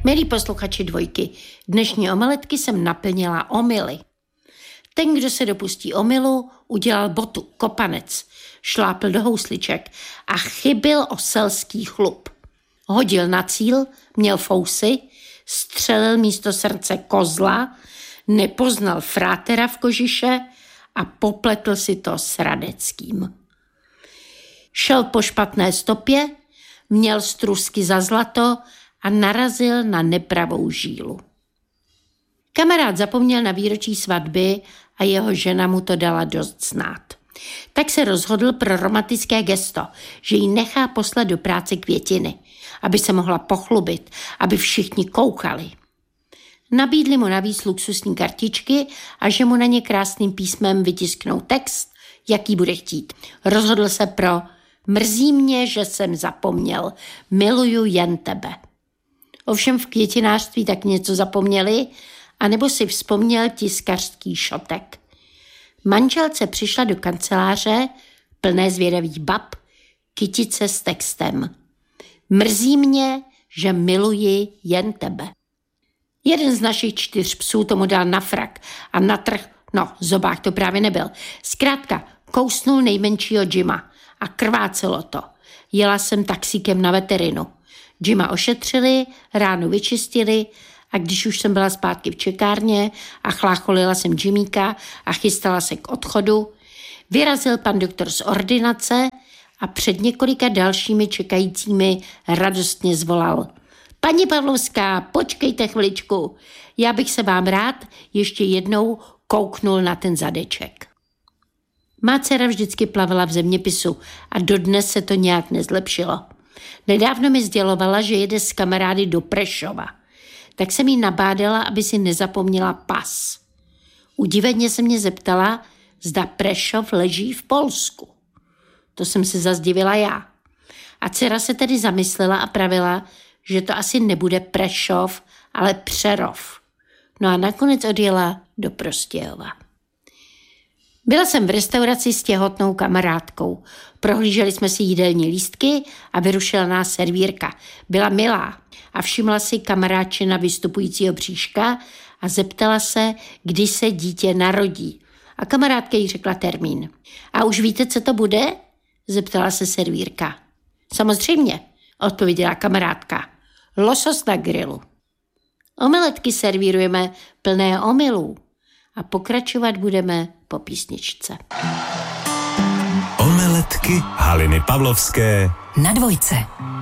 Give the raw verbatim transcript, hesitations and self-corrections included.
Milí posluchači Dvojky, dnešní omeletky jsem naplnila omyly. Ten, kdo se dopustí omylu, udělal botu, kopanec, šlápl do housliček a chybil o selský chlup. Hodil na cíl, měl fousy, střelil místo srdce kozla, nepoznal frátera v kožiše a popletl si to s Radeckým. Šel po špatné stopě, měl strusky za zlato a narazil na nepravou žílu. Kamarád zapomněl na výročí svatby a jeho žena mu to dala dost znát. Tak se rozhodl pro romantické gesto, že jí nechá poslat do práce květiny, aby se mohla pochlubit, aby všichni koukali. Nabídli mu navíc luxusní kartičky a že mu na ně krásným písmem vytisknou text, jaký bude chtít. Rozhodl se pro mrzí mě, že jsem zapomněl, miluju jen tebe. Ovšem v květinářství tak něco zapomněli, anebo si vzpomněl tiskařský šotek. Manželce přišla do kanceláře, plné zvědavých bab, kytice s textem. Mrzí mě, že miluji jen tebe. Jeden z našich čtyř psů tomu dal na frak a na trh, no zobák to právě nebyl. Zkrátka kousnul nejmenšího Jima a krvácelo to. Jela jsem taxíkem na veterinu. Jima ošetřili, ránu vyčistili a když už jsem byla zpátky v čekárně a chlácholila jsem Jimíka a chystala se k odchodu, vyrazil pan doktor z ordinace a před několika dalšími čekajícími radostně zvolal. Paní Pavlovská, počkejte chviličku, já bych se vám rád ještě jednou kouknul na ten zadeček. Má dcera vždycky plavila v zeměpisu a dodnes se to nějak nezlepšilo. Nedávno mi sdělovala, že jede s kamarády do Prešova. Tak jsem jí nabádala, aby si nezapomněla pas. Udiveně se mě zeptala, zda Prešov leží v Polsku. To jsem se zazdivila já. A dcera se tedy zamyslela a pravila, že to asi nebude Prešov, ale Přerov. No a nakonec odjela do Prostějova. Byla jsem v restauraci s těhotnou kamarádkou. Prohlíželi jsme si jídelní lístky a vyrušila nás servírka. Byla milá a všimla si kamarádčina vystupujícího bříška a zeptala se, kdy se dítě narodí. A kamarádka jí řekla termín. A už víte, co to bude? Zeptala se servírka. Samozřejmě, odpověděla kamarádka. Losos na grilu. Omeletky servírujeme plné omylů a pokračovat budeme po písničce. Omeletky Haliny Pavlovské na Dvojce.